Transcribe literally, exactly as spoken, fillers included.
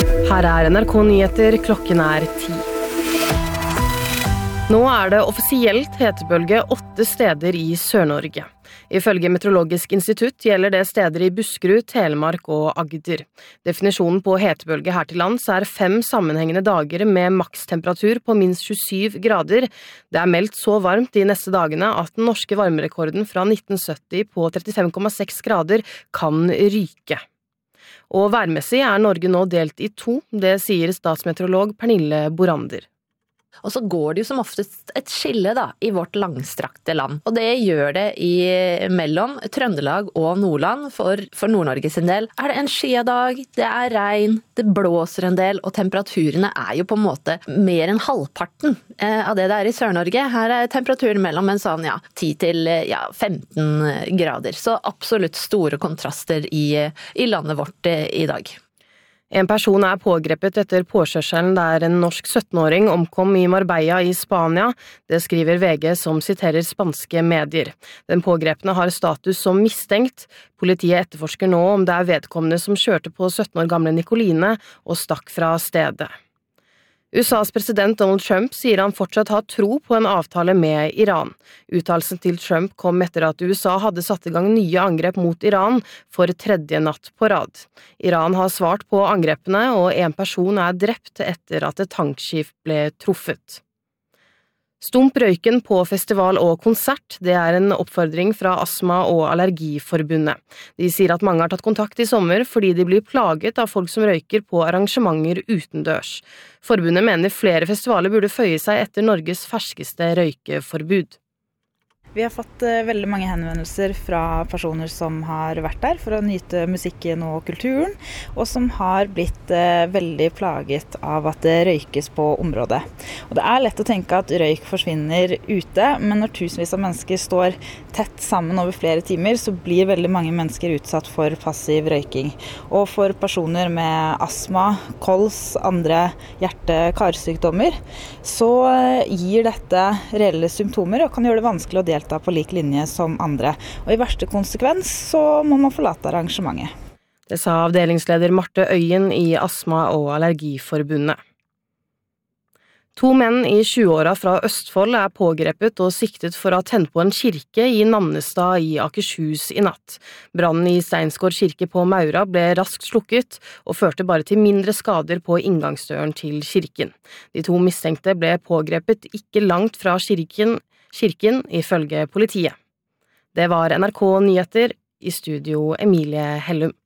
Her er N R K Nyheter, klokken er ti. Nå er det offisielt hetebølge åtte steder i Sør-Norge. Ifølge Meteorologisk institutt gjelder det steder i Buskerud, Telemark og Agder. Definisjonen på hetebølge her til lands er fem sammenhengende dager med makstemperatur på minst tjuesyv grader. Det er meldt så varmt de neste dagene at den norske varmerekorden fra nitten sytti på trettifem komma seks grader kan ryke. Og værmessig er Norge nå delt i to, det sier statsmeteorolog Pernille Borander. Og så går det jo som oftest et skille da, i vårt langstrakte land. Og det gjør det i mellom Trøndelag og Nordland. For, for Nord-Norge sin del er det en skyedag, det er regn, det blåser en del, og temperaturene er jo på en måte mer enn halvparten eh, av det det er i Sør-Norge. Her er temperaturen mellom en sånn ja, ti til ja, femten grader. Så absolutt store kontraster i, i landet vårt eh, i dag. En person er pågrepet etter påkjørselen der en norsk syttenåring omkom i Marbella i Spania. Det skriver V G som siterer spanske medier. Den pågrepne har status som mistenkt. Politiet etterforsker nå om det er vedkommende som kjørte på sytten år gamle Nicoline og stakk fra stedet. U S A's president Donald Trump sier han fortsatt har tro på en avtale med Iran. Uttalelsen til Trump kom etter at U S A hadde satt i gang nye angrep mot Iran for tredje natt på rad. Iran har svart på angrepene, og en person er drept etter at et tankskip ble truffet. Stump røyken på festival og konsert, det er en oppfordring fra Astma- og Allergiforbundet. De sier at mange har tatt kontakt i sommer fordi de blir plaget av folk som røyker på arrangementer utendørs. Forbundet mener flere festivaler burde føye seg etter Norges ferskeste røykeforbud. Vi har fått veldig mange henvendelser fra personer som har vært der for å nyte musikken og kulturen, og som har blitt veldig plaget av at det røykes på området. Og det er lett å tenke at røyk forsvinner ute, men når tusenvis av mennesker står tett sammen over flere timer, så blir veldig mange mennesker utsatt for passiv røyking. Og for personer med astma, kols, andre hjerte-karsykdommer, så gir dette reelle symptomer og kan gjøre det vanskelig å delta på lik linje som andre. Og i verste konsekvens så må man forlate arrangementet. Det sa avdelingsleder Marte Øyen i Astma- og Allergiforbundet. To menn i tjueåra fra Østfold er pågrepet og siktet for å ha tent på en kirke i Nannestad i Akershus i natt. Brannen i Steinsgård kirke på Maura ble raskt slukket og førte bare til mindre skader på inngangsdøren til kirken. De to mistenkte ble pågrepet ikke langt fra kirken, kirken ifølge politiet. Det var N R K Nyheter, i studio Emilie Hellum.